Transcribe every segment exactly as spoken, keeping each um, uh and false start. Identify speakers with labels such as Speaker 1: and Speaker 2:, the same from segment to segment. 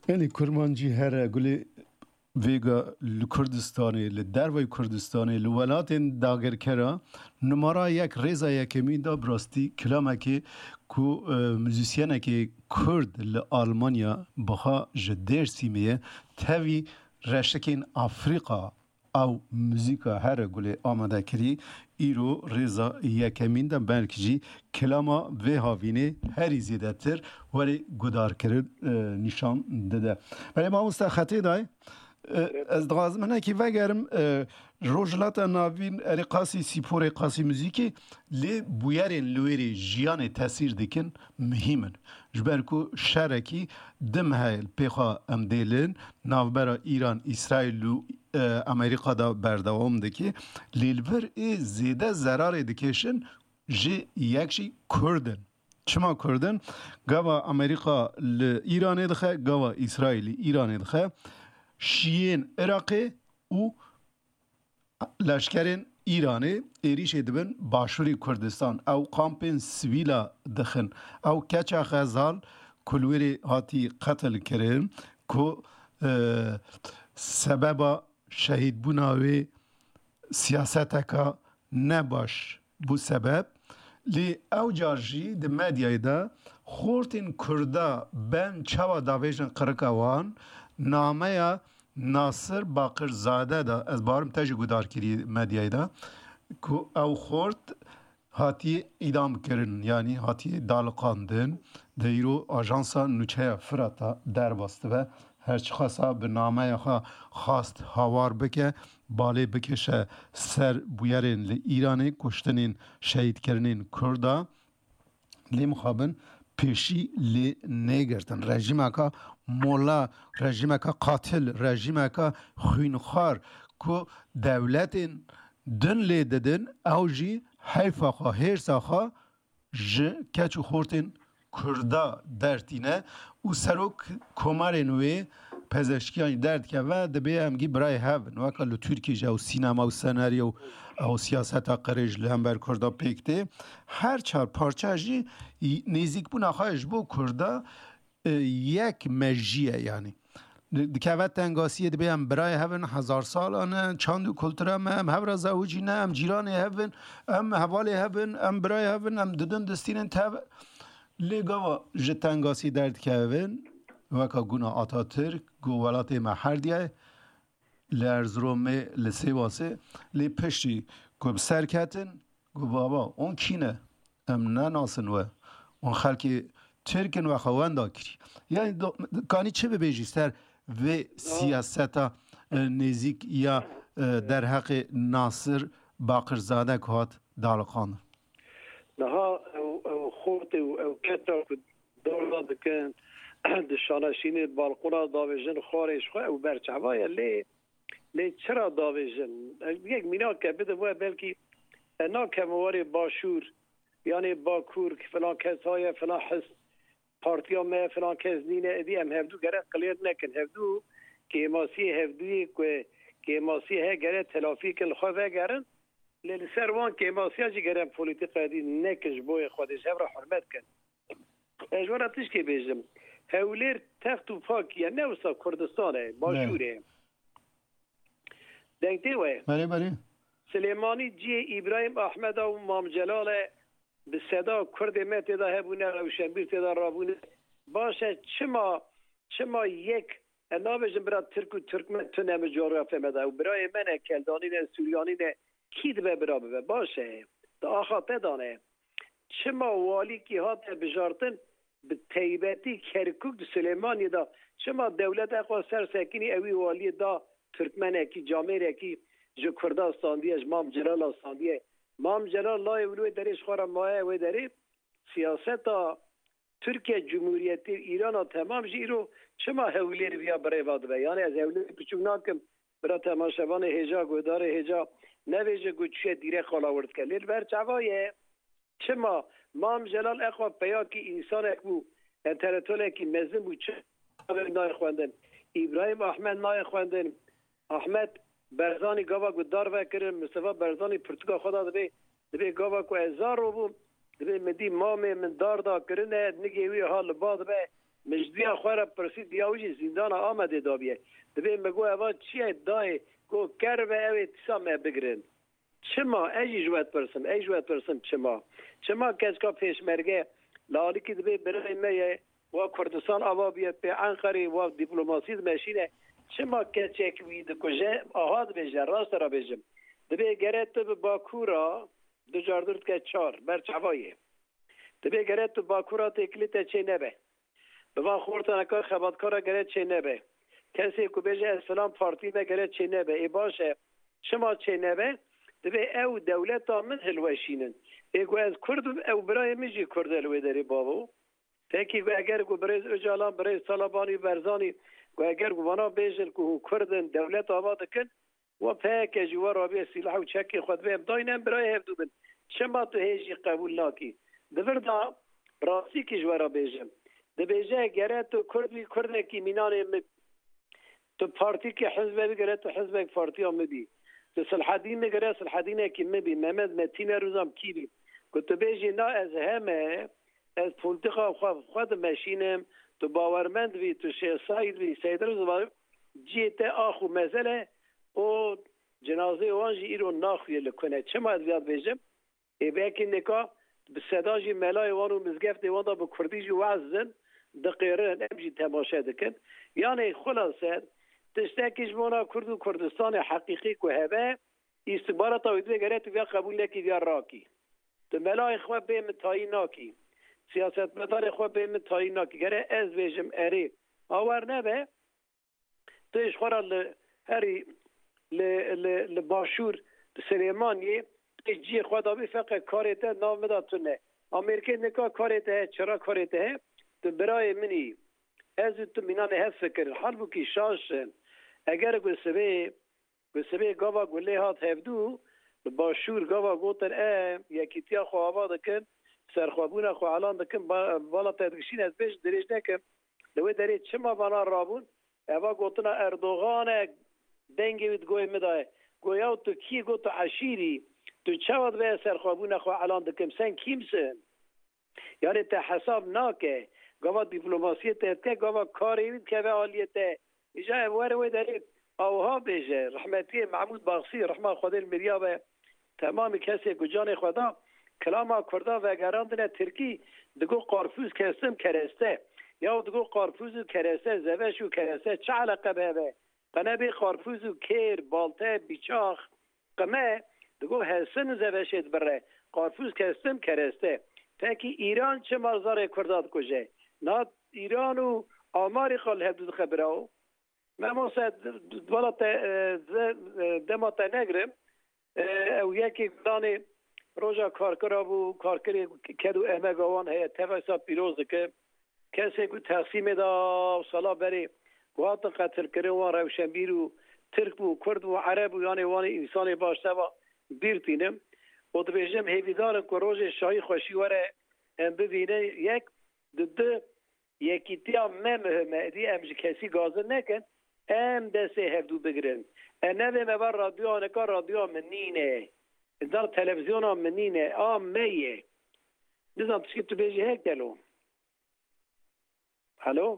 Speaker 1: یعنی کرمانجی هر گلی ویگا لکردستانی لدروی کردستانی لولات داگر کرا نمارا یک ریزا یکمی دا براستی کلامه که کو موزیسیانه که کرد لآلمانیا بخوا جدیر سیمیه تاوی رشتکین افریقا او موزیکا هر گلی آماده کری ایرو ریزا یکمین دا برکجی کلاما وی هاوینه هری زیده تر ولی گدار کرد نشان داده ولی ما مستا خطی دای از دغازم نه کی وگرم روجلات ناوین اری قاسی سیپور قاسی موزیکی لی بویرین لویری جیان تاثیر دکن مهمن جبرکو شرکی دم هایل پیخا ام دیلن ناوبرا ایران اسرائیل و امریکا دا بردوام دکی لیلور ای زیده ضرر دکیشن جی یکشی کردن چما کردن گوا امریکا ل ایران دخه گوا اسرائیل ایران دخه شیین عراقی و لشکرین ایرانی ایریش دبن باشوری کردستان او کامپین سویلا دخن او کچا غزال کلوری هاتی قتل کرن کو سبب شهید بوناوی سیاستکا نباش بو سبب لی او جارجی د مدیای دا خورتین کردا بن چاوا داویجن قرقوان نامه ناصر باقرزاده دا از بارم تجی گدار کری مدیای دا که او خورد هاتی ایدام کرن یعنی هاتی دالقاندن دیرو آژانسا نوچه فراتا در باسته و هرچی خاصا به نامه خواه خواست هاوار بکه باله بکشه سر بویرین لی ایرانی کشتنین شهید کرنین کردا لی مخابن پیشی لی نگرتن رژیم اکا مولا رژیم اکا قاتل رژیم اکا خوینخوار که دولتین دن لی ددن او جی حیف اخوا هرس اخوا جه کچو خورتین کردا درتینه و سروک کمارین وی پزشکیانی درد که و دبی همگی برای هفن وکا لو ترکی جا و سینما و سناریو او سیاست قریج لهم کردا پیکته هر چهار پارچه جی نیزیک بون اخواهش بو کردا یک مجیه یعنی دکوت تنگاسیه دبی هم برای هفن هزار سالانه چاندو کلتره هم هم هفر زهوجی نه هم جیران هفن هم حوالی هفن هم برای هفن هم ددن دستینن تب لگاوا جتنگاسی درد که هفن وکا گونا آتاترک گو ولات محردیه لرزروم لسی واسه لی پشتی گو سرکتن گو بابا اون کینه ام نه ناسن و اون خلکی ترکن و خوان دا کری یعنی کانی چه ببیجیستر و سیاستا نزیک یا در حق ناصر باقرزاده که هات دالقان
Speaker 2: نها او خورت او کتا دولت دکن دشانشین بالقونا داویجن خارش خواه او برچوای لی لی چرا داویجن یک مینا که بده و بلکی نا کمواری باشور یعنی باکور که فلان کس های فلان حس پارتیا ما فلان کس نینه ادی هم هفدو گره قلیر نکن هفدو که ماسی هفدوی که ماسی ها گره تلافی کن خواه و گرن لیل سروان که ماسی ها جی گره پولیتیق ادی نکش بوی خودش هم را حرمت کن اجوارا تش که بیجم هولیر تخت و پاکیه نه وسا کردستانه باشوره دنگتی وی
Speaker 1: بله بله
Speaker 2: سلیمانی جی ابراهیم احمد و مام جلال به صدا کرد مت دا هبونه روشنبیر تدا رابونه باشه چما چما یک نابجم برای ترک و ترکمن تو نمی جغرافه مده و برای من کلدانی نه سوریانی نه کید به برا ببه باشه دا آخا بدانه چما والی که هات بجارتن به تیبتی کرکوک سلیمانی دا چما دولت اقوا سر سکنی اوی والی دا ترکمنه کی جامعه کی جو کردستان دیش مام جلال استاندیه مام جلال لای ولوی درش خورا ماه و دری سیاست ترکیه جمهوریتی ایران تمام جیرو چما هولیر بیا برای واد بیان از هولیر پچوک ناکم برای تماشاوان هجا گودار هجا نویجه گوچه دیره خالا ورد که لیل بر چوایه چما مام جلال اقوا پیا کی انسان اکبو انترطول اکی مزم بو چه نای خواندن ابراهیم احمد نای خواندن احمد برزانی گاوا گودار وکرن مصطفی برزانی پرتگاه خدا دبی دبی گاوا کو هزار رو بو دبی مدی مام من دار دا کرنه نگی وی حال باد به مجدیا خوره پرسی دیاوجی زندان آمده دابیه دبی مگو اوا چیه دای گو کربه اوی تسامه بگرن چما ایجی جوات پرسم ای جوات پرسم چما چما کسکا پیشمرگه لالی که دبی برای میه و کردستان آوا بیاد به انقره و دیپلماسی ماشینه چما کچک وید کجه آهاد بیجه راست را بیجم دبی گرت به باکورا دو جاردرد که چار برچوایه دبی گرت باکورا تکلیت چه نبه به من خورتن که خبرکارا گرت چه نبه کسی که بیجه اسلام پارتی به گرت چه نبه ای باشه شما چه نبه دبی او دولت من هلوشینن ایگو از کرد او برای میجی کرد هلوی داری بابو تاکی اگر گو برای اجالان برای طالبانی برزانی و اگر گو وانا بیجن که کردن دولت آباد کن و پاک جوار آبی سلاح و چکی خود بیم داینم برای هفدو بن چما تو هیچی قبول ناکی دوردا راستی که جوار بیجم ده بیجه گره تو کردی کرده که مینان مد تو پارتی که حزب بگره تو حزب پارتی هم مبی تو صلحدین بگره صلحدینه که مبی محمد متین روزم کی بی که تو بیجی نا از همه از پولتقا خود خود ماشینم تو باورمند بی تو شیخ سعید بی سید روز جیت آخو مزله او جنازه وانجی ایرو ناخویه لکنه چه ما از بیاد بیجم ای بیکی نکا به صداجی ملای وانو مزگفت واندا به کردیجی وعزن دقیقه امجی تماشه دکن یعنی خلاصه تشتاکیش مونا کرد و کردستان حقیقی که هبه استبارت آویدوه گره تو بیا قبول نکی بیا راکی تو ملای خواه بیم تایی ناکی سیاست مدار خواه بیم تایی ناکی گره از بیجم اری آور نبه تو ایش خورا هری لباشور سلیمانی جی خدا بی فقط کاریته نام داتونه امریکا نکا کاریته چرا کاریته تو برای منی از تو مینان هست فکر حال بو کی شاشن اگر گسبه گسبه گاوا گله هات هفدو باشور گاوا گوتر ام یکی تیا خو آباد کن سرخوابون خو علان دکن بالا تدگشین از بیش دریج نکن دوی داری چما بانا رابون اوا گوتنا اردوغان دنگی وید گوی مدای گویا تو کی گو تو عشیری تو چود به سرخوابون خو علان دکم سن کیمسن یعنی تا حساب ناکه گاوا دیپلماسی تهته گاوا کاری وید که به آلیته ایجا اواره وی دارید اوها بیجه رحمتی محمود باغسی رحمه خدا المریابه تمام کسی گجان خدا کلاما کردا و گراندن ترکی دگو قارفوز کستم کرسته یا دگو قارفوز کرسته زوشو کرسته چه علاقه به قنبی قارفوز و کیر بالته بیچاخ قمه دگو حسن زوشت بره قارفوز کستم کرسته تاکی ایران چه مرزار کرداد کجه نه ایران و آماری خال حدود خبره او من موسید دولا دما تا نگرم او یکی دانی روژا کارکرا بو کارکری کدو امگاوان هیا تفایسا پیروز که کسی که تقسیم دا سالا بری وقت قتل کرده و روشنبیر و ترک بو کرد و عرب و یعنی وانی انسان باشته و بیرتینم و دو بیشم هیویدارم که روژ شایی خوشی وره ام ببینه یک دو دو یکی تیا مهمه دی امج کسی گازه نکن ام دسته هفدو بگرن انوی مبر رادیو آنکا رادیو منینه در تلویزیون هم منینه آم میه نظام تسکیب تو بیجی هک دلو هلو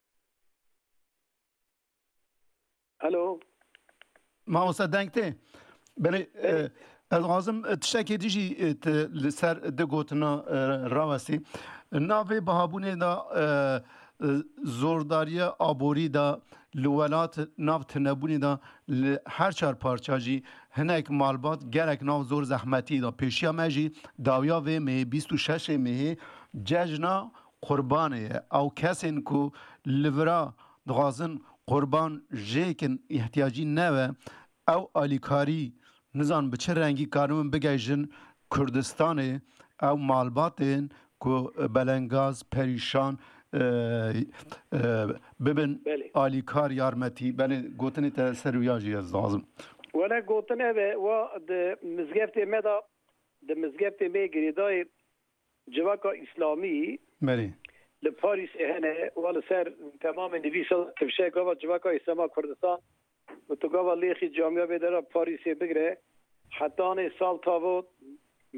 Speaker 2: هلو
Speaker 1: ما مصدقته بله الغازم تشکی دیجی لسر دگوتنا راوسی ناوی بهابونه دا زورداری آبوری دا لولات ناو تنبونی دا هر چار پارچاجی هنک مالبات گرک ناو زور زحمتی دا پیشیا مجی داویا و مه بیست و شش مه ججنا قربانه او کسین کو لورا دغازن قربان جیکن احتیاجی نوه او آلیکاری نزان به چه رنگی کارمون بگیجن کردستان او مالباتین کو بلنگاز پریشان ببین آلیکار یارمتی بله گوتنی تا سرویاجی از لازم
Speaker 2: ولا گوتنه و د مزگفت مدا د مزگفت می گریدای جواکا اسلامی
Speaker 1: بله
Speaker 2: لپاریس هنه ولا سر تمام نویسا تفشه گاوا جواکا اسلاما کردستان و تو گاوا لیخی جامعه بدره پاریسی بگره حتی سال تاوت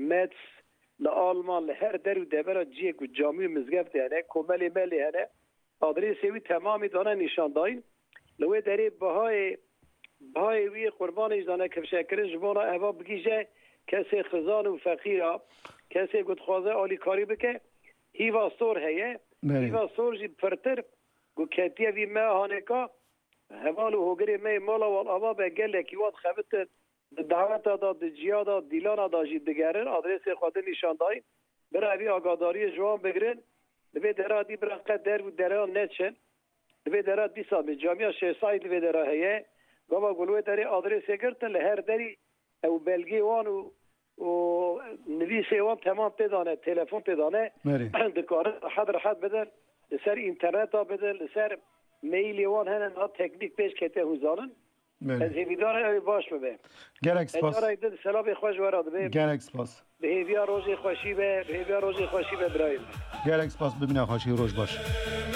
Speaker 2: متس لآلمان لهر درو دبرا جیه که جامعه مزگفت هنه کمالی مالی هنه آدرسی وی تمامی دانه نشان داین لوی دری بهای بهای وی قربانش دانه کفشکرش جبانا احبا بگیجه کسی خزان و فقیره کسی گدخوازه آلی کاری بکه هیوا سور هیه هیوا سور جی پرتر گو کتیه وی مه هانکا هوالو هوگری مه مالا والآبا به گله کیوات خبت دعوت داد جیادا دیلانا دا جی دگرن آدرسی خواهد نشان داین برای وی آگاداری جوان بگرن دوی درا دی برقه در و درا نتشن دوی درا دی سال به جامعه شه سای دوی درا هیه گاما گلوه داری آدرسی گرتن لهر داری او بلگی وان و و نویسه وان تمام تدانه تلفن تدانه دکاره حد راحت بدن لسر اینترنت ها بدن لسر میلی وان هنن ها تکنیک پیش کته هزانن از هیویدار باش ببه
Speaker 1: گرک سپاس
Speaker 2: سلام خوش وراد به
Speaker 1: گرک سپاس
Speaker 2: به هیویا روزی خوشی به به هیویا روزی خوشی به برایم
Speaker 1: گرک سپاس ببینه خوشی روز باش